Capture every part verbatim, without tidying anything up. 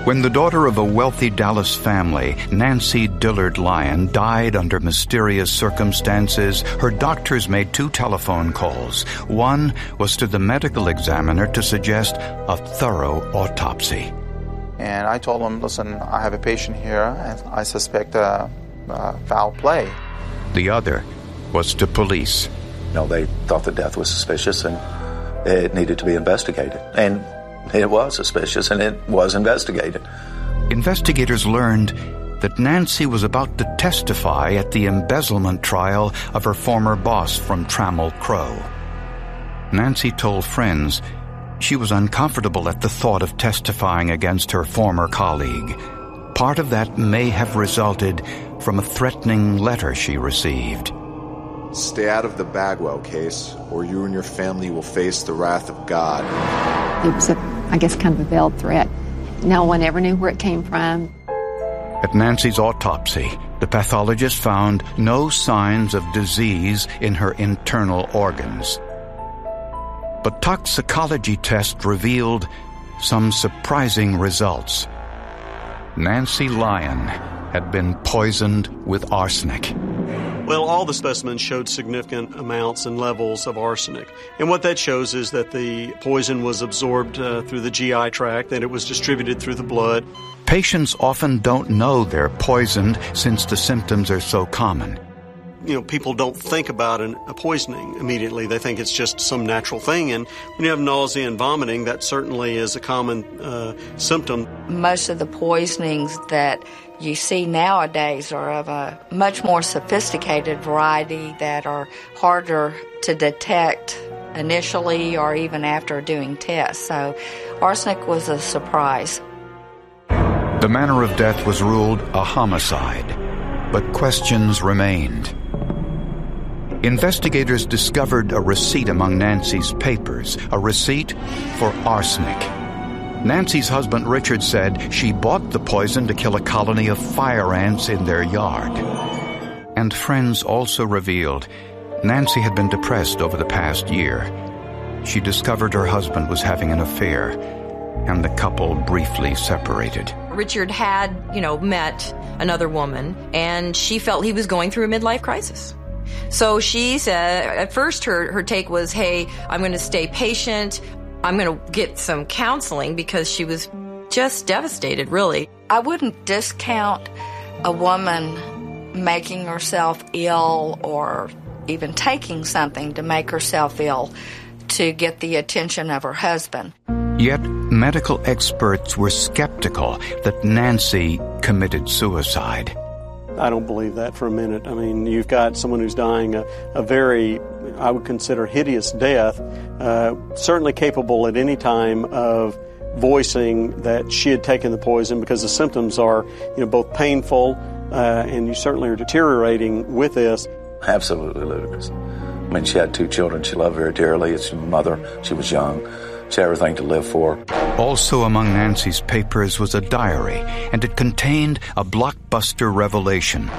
When the daughter of a wealthy Dallas family, Nancy Dillard Lyon, died under mysterious circumstances, her doctors made two telephone calls. One was to the medical examiner to suggest a thorough autopsy. And I told him, listen, I have a patient here, and I suspect uh, uh, foul play. The other was to police. You know, they thought the death was suspicious and it needed to be investigated. And it was suspicious, and it was investigated. Investigators learned that Nancy was about to testify at the embezzlement trial of her former boss from Trammell Crow. Nancy told friends she was uncomfortable at the thought of testifying against her former colleague. Part of that may have resulted from a threatening letter she received. Stay out of the Bagwell case, or you and your family will face the wrath of God. It was, a, I guess, kind of a veiled threat. No one ever knew where it came from. At Nancy's autopsy, the pathologist found no signs of disease in her internal organs. But toxicology tests revealed some surprising results. Nancy Lyon had been poisoned with arsenic. Well, all the specimens showed significant amounts and levels of arsenic. And what that shows is that the poison was absorbed uh, through the G I tract, and it was distributed through the blood. Patients often don't know they're poisoned since the symptoms are so common. You know, people don't think about an, a poisoning immediately. They think it's just some natural thing. And when you have nausea and vomiting, that certainly is a common uh, symptom. Most of the poisonings that you see nowadays are of a much more sophisticated variety that are harder to detect initially or even after doing tests. So arsenic was a surprise. The manner of death was ruled a homicide, but questions remained. Investigators discovered a receipt among Nancy's papers, a receipt for arsenic. Nancy's husband Richard said she bought the poison to kill a colony of fire ants in their yard. And friends also revealed Nancy had been depressed over the past year. She discovered her husband was having an affair, and the couple briefly separated. Richard had, you know, met another woman, and she felt he was going through a midlife crisis. So she said, at first her, her take was, hey, I'm going to stay patient. I'm going to get some counseling, because she was just devastated, really. I wouldn't discount a woman making herself ill or even taking something to make herself ill to get the attention of her husband. Yet, medical experts were skeptical that Nancy committed suicide. I don't believe that for a minute. I mean, you've got someone who's dying a, a very, I would consider, hideous death, uh, certainly capable at any time of voicing that she had taken the poison, because the symptoms are, you know, both painful uh, and you certainly are deteriorating with this. Absolutely ludicrous. I mean, she had two children she loved very dearly. It's her mother. She was young. She had everything to live for. Also among Nancy's papers was a diary, and it contained a blockbuster revelation.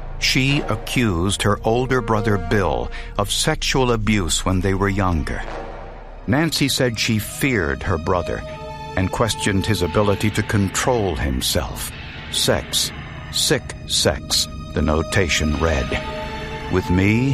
She accused her older brother Bill of sexual abuse when they were younger. Nancy said she feared her brother and questioned his ability to control himself. Sex, sick sex, the notation read. With me,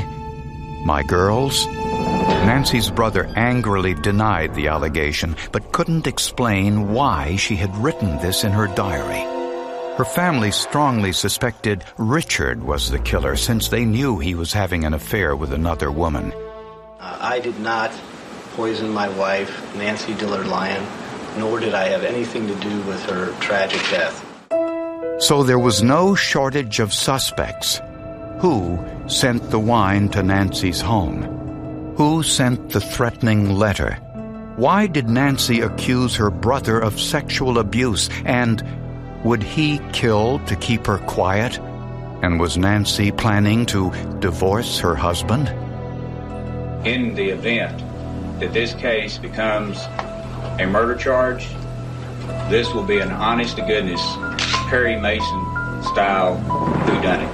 my girls. Nancy's brother angrily denied the allegation, but couldn't explain why she had written this in her diary. Her family strongly suspected Richard was the killer, since they knew he was having an affair with another woman. Uh, I did not poison my wife, Nancy Dillard Lyon, nor did I have anything to do with her tragic death. So there was no shortage of suspects. Who sent the wine to Nancy's home? Who sent the threatening letter? Why did Nancy accuse her brother of sexual abuse? And would he kill to keep her quiet? And was Nancy planning to divorce her husband? In the event that this case becomes a murder charge, this will be an honest-to-goodness Perry Mason-style whodunit.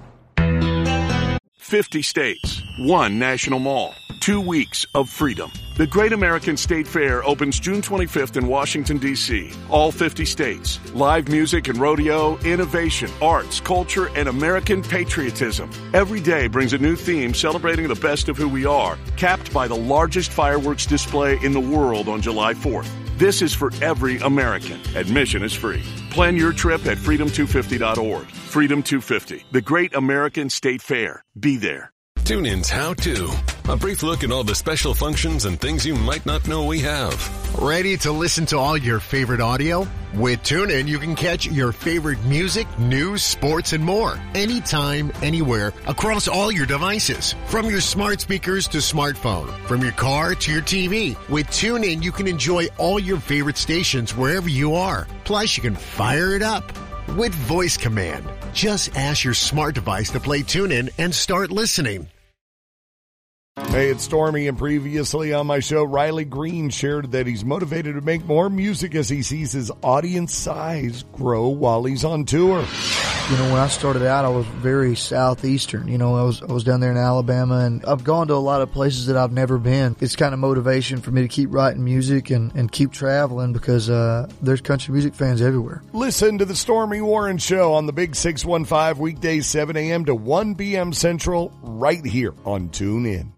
fifty states, one national mall, two weeks of freedom. The Great American State Fair opens June twenty-fifth in Washington, D C All fifty states. Live music and rodeo, innovation, arts, culture, and American patriotism. Every day brings a new theme celebrating the best of who we are, capped by the largest fireworks display in the world on July fourth. This is for every American. Admission is free. Plan your trip at freedom two fifty dot org. Freedom two fifty, the Great American State Fair. Be there. TuneIn's How To. A brief look at all the special functions and things you might not know we have. Ready to listen to all your favorite audio? With TuneIn, you can catch your favorite music, news, sports, and more. Anytime, anywhere, across all your devices. From your smart speakers to smartphone. From your car to your T V. With TuneIn, you can enjoy all your favorite stations wherever you are. Plus, you can fire it up with voice command. Just ask your smart device to play TuneIn and start listening. Hey, it's Stormy, and previously on my show, Riley Green shared that he's motivated to make more music as he sees his audience size grow while he's on tour. You know, when I started out, I was very southeastern. You know, I was I was down there in Alabama, and I've gone to a lot of places that I've never been. It's kind of motivation for me to keep writing music and, and keep traveling because uh, there's country music fans everywhere. Listen to the Stormy Warren Show on the Big six one five, weekdays seven a.m. to one p.m. Central, right here on TuneIn.